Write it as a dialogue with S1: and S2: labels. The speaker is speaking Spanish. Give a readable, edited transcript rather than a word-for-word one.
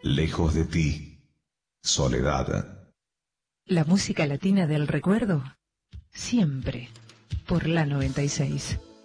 S1: Lejos de ti, soledad.
S2: La música latina del recuerdo, siempre por la 96.